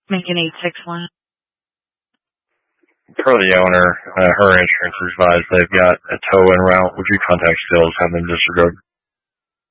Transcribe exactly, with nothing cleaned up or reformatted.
Lincoln eight six one. Per the owner, uh, her insurance is advised they've got a tow en route. Would you contact sales, have them disregard